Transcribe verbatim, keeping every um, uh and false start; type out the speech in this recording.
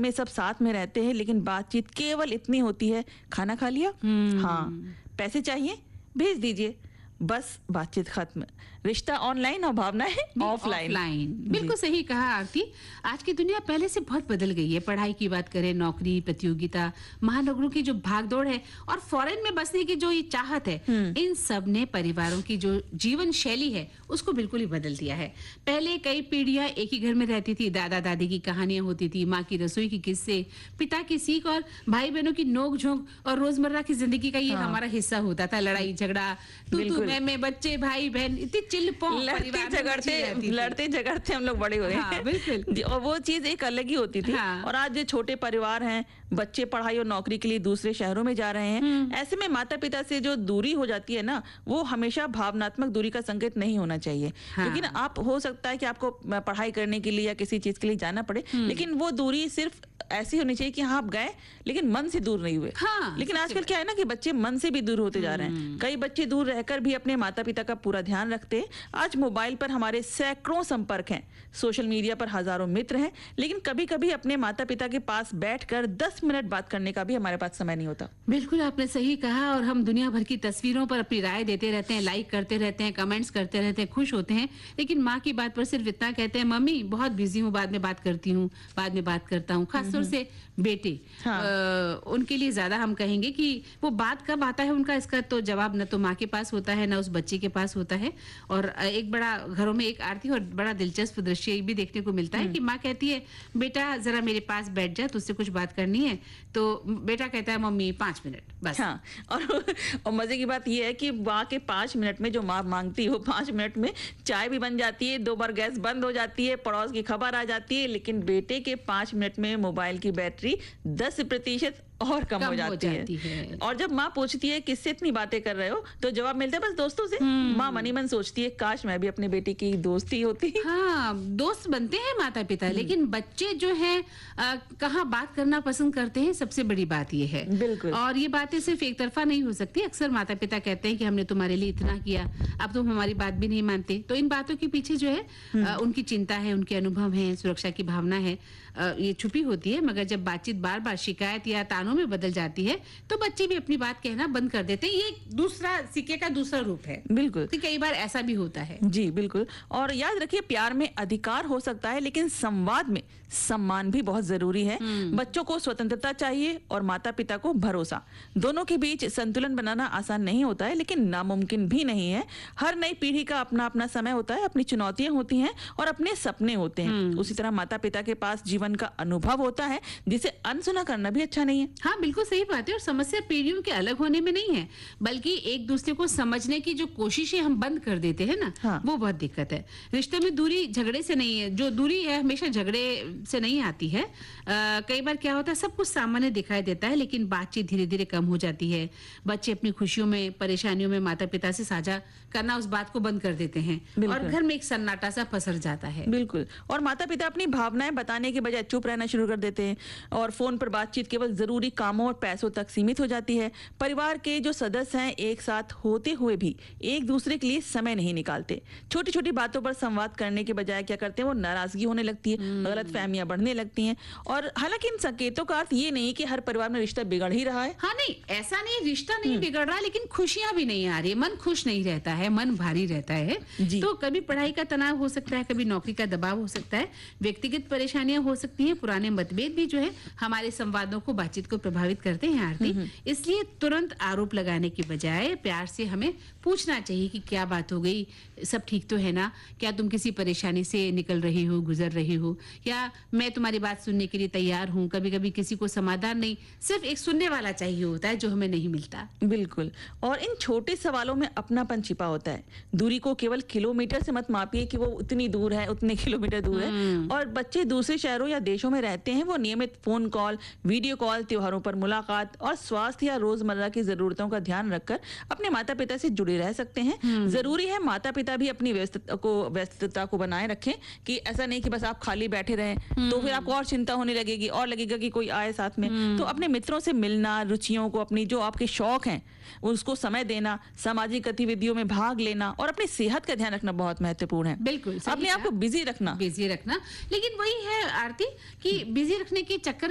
में सब साथ में रहते हैं, लेकिन बातचीत केवल इतनी होती है, खाना खा लिया, हाँ, पैसे चाहिए, भेज दीजिए, बस बातचीत खत्म। रिश्ता ऑनलाइन और भावनाएं ऑफलाइन। बिल्कुल सही कहा आरती। आज की दुनिया पहले से बहुत बदल गई है। पढ़ाई की बात करें, नौकरी, प्रतियोगिता, महानगरों की जो भागदौड़ है और फॉरेन में बसने की जो ये चाहत है, इन सब ने परिवारों की जो जीवन शैली है उसको बिल्कुल ही बदल दिया है। पहले कई पीढ़ियां एक ही घर में रहती थी, दादा दादी की कहानियां होती थी, माँ की रसोई की किस्से, पिता की सीख और भाई बहनों की नोक झोंक और रोजमर्रा की जिंदगी का ये हाँ। हमारा हिस्सा होता था। लड़ाई झगड़ा, तू तू मैं मैं, बच्चे भाई बहन, इतनी लड़ते झगड़ते लड़ते झगड़ते हम लोग बड़े हुए हैं। हाँ, बिल्कुल। और वो चीज एक अलग ही होती थी। हाँ। और आज जो छोटे परिवार हैं, बच्चे पढ़ाई और नौकरी के लिए दूसरे शहरों में जा रहे हैं, ऐसे में माता पिता से जो दूरी हो जाती है ना, वो हमेशा भावनात्मक दूरी का संकेत नहीं होना चाहिए। हाँ। लेकिन आप हो सकता है कि आपको पढ़ाई करने के लिए या किसी चीज के लिए जाना पड़े, लेकिन वो दूरी सिर्फ ऐसी होनी चाहिए कि हाँ आप गए लेकिन मन से दूर नहीं हुए। हाँ, लेकिन आजकल क्या है ना कि बच्चे मन से भी दूर होते जा रहे हैं। कई बच्चे दूर रहकर भी अपने माता पिता का पूरा ध्यान रखते हैं। आज मोबाइल पर हमारे सैकड़ों संपर्क हैं, सोशल मीडिया पर हजारों मित्र हैं, लेकिन कभी कभी अपने माता पिता के पास बैठकर दस मिनट बात करने का भी हमारे पास समय नहीं होता। बिल्कुल आपने सही कहा। और हम दुनिया भर की तस्वीरों पर अपनी राय देते रहते हैं, लाइक करते रहते हैं, कमेंट्स करते रहते हैं, खुश होते हैं, लेकिन माँ की बात पर सिर्फ इतना कहते हैं, मम्मी बहुत बिजी हूँ, बाद में बात करती हूँ, बाद में बात करता हूँ। खासतौर से बेटे, हाँ। आ, उनके लिए ज्यादा हम कहेंगे कि वो बात कब आता है उनका, इसका तो जवाब न तो माँ के पास होता है, न उस बच्चे के पास होता है। और एक बड़ा घरों में एक आरती और बड़ा दिलचस्प दृश्य भी देखने को मिलता है कि माँ कहती है, बेटा जरा मेरे पास बैठ जा, तुझसे कुछ बात करनी है। तो बेटा कहता है, मम्मी पांच मिनट बस। हाँ। और, और मजे की बात यह है कि माँ के पांच मिनट में जो माँ मांगती है, वो पांच मिनट में चाय भी बन जाती है, दो बार गैस बंद हो जाती है, पड़ोस की खबर आ जाती है, लेकिन बेटे के पांच मिनट में मोबाइल की बैटरी दस प्रतिशत और कम, कम हो जाती, हो जाती है।, है और जब माँ पूछती है किससे इतनी बातें कर रहे हो, तो जवाब मिलता है बस दोस्तों से। माँ मनी मन सोचती है, काश मैं भी अपने बेटे की दोस्ती होती। हाँ, दोस्त बनते हैं माता पिता, लेकिन बच्चे जो है कहाँ बात करना पसंद करते हैं, सबसे बड़ी बात ये है। बिल्कुल। और ये बातें सिर्फ एक तरफा नहीं हो सकती। अक्सर माता पिता कहते हैं कि हमने तुम्हारे लिए इतना किया, अब तुम हमारी बात भी नहीं मानते। तो इन बातों के पीछे जो है आ, उनकी चिंता है, उनके अनुभव है, सुरक्षा की भावना है, आ, ये छुपी होती है। मगर जब बातचीत बार बार शिकायत या तानों में बदल जाती है, तो बच्चे भी अपनी बात कहना बंद कर देते हैं। ये दूसरा सिक्के का दूसरा रूप है। बिल्कुल। तो कई बार ऐसा भी होता है। जी बिल्कुल। और याद रखिए, प्यार में अधिकार हो सकता है, लेकिन संवाद में सम्मान भी बहुत जरूरी है। बच्चों को स्वतंत्रता चाहिए और माता पिता को भरोसा। दोनों के बीच संतुलन बनाना आसान नहीं होता है, लेकिन नामुमकिन भी नहीं है। हर नई पीढ़ी का अपना अपना समय होता है, अपनी चुनौतियां होती हैं और अपने सपने होते हैं। उसी तरह माता पिता के पास जीवन का अनुभव होता है, जिसे अनसुना करना भी अच्छा नहीं है। हाँ, बिल्कुल सही बात है। और समस्या पीढ़ियों के अलग होने में नहीं है, बल्कि एक दूसरे को समझने की जो कोशिशें हम बंद कर देते हैं ना, हाँ। वो बहुत दिक्कत है। रिश्ते में दूरी झगड़े से नहीं है, जो दूरी है हमेशा झगड़े से नहीं आती है। आ, कई बार क्या होता है, सब कुछ सामान्य दिखाई देता है, लेकिन बातचीत धीरे धीरे कम हो जाती है। बच्चे अपनी खुशियों में, परेशानियों में माता पिता से साझा करना, उस बात को बंद कर देते हैं और घर में एक सन्नाटा सा पसर जाता है। बिल्कुल। और माता पिता अपनी भावनाएं बताने के बजाय चुप रहना शुरू कर देते हैं और फोन पर बातचीत केवल जरूरी कामों और पैसों तक सीमित हो जाती है। परिवार के जो सदस्य हैं, एक साथ होते हुए भी एक दूसरे के लिए समय नहीं निकालते। छोटी छोटी बातों पर संवाद करने के बजाय क्या करते हैं, वो नाराजगी होने लगती है, गलतफहमियां बढ़ने लगती हैं। और हालांकि इन संकेतों का अर्थ ये नहीं कि हर परिवार में रिश्ता बिगड़ ही रहा है। हाँ, नहीं, ऐसा नहीं, रिश्ता नहीं बिगड़ रहा, लेकिन खुशियां भी नहीं आ रही, मन खुश नहीं रहता है, मन भारी रहता है। तो कभी पढ़ाई का तनाव हो सकता है, कभी नौकरी का दबाव हो सकता है, व्यक्तिगत परेशानियां हो सकती हैं, पुराने मतभेद भी जो है हमारे संवादों को, बातचीत को प्रभावित करते हैं आरती। इसलिए तुरंत आरोप लगाने की बजाय प्यार से हमें पूछना चाहिए कि क्या बात हो गई, सब ठीक तो है ना, क्या तुम किसी परेशानी से निकल रही हो, गुजर रही हो, या मैं तुम्हारी बात सुनने के लिए तैयार हूँ। कभी कभी किसी को समाधान नहीं, सिर्फ एक सुनने वाला चाहिए होता है, जो हमें नहीं मिलता। बिल्कुल। और इन छोटे सवालों में अपनापन छिपा होता है। दूरी को केवल किलोमीटर से मत मापिए कि वो उतनी दूर है, उतने किलोमीटर दूर है। और बच्चे दूसरे शहरों या देशों में रहते हैं, वो नियमित फोन कॉल, वीडियो कॉल, त्योहारों पर मुलाकात और स्वास्थ्य या रोजमर्रा की जरूरतों का ध्यान रखकर अपने माता पिता से जुड़े रह सकते हैं। जरूरी है माता पिता भी अपनी व्यस्तता को व्यस्तता को बनाए रखें, कि ऐसा नहीं कि बस आप खाली बैठे रहें, तो फिर आपको और चिंता होने लगेगी और लगेगा कि कोई आए साथ में। तो अपने मित्रों से मिलना, रुचियों को, अपनी जो आपके शौक हैं उसको समय देना, सामाजिक गतिविधियों में भाग लेना और अपनी सेहत का ध्यान रखना बहुत महत्वपूर्ण है। बिल्कुल, अपने आप को बिजी रखना बिजी रखना लेकिन वही है आरती कि बिजी रखने के चक्कर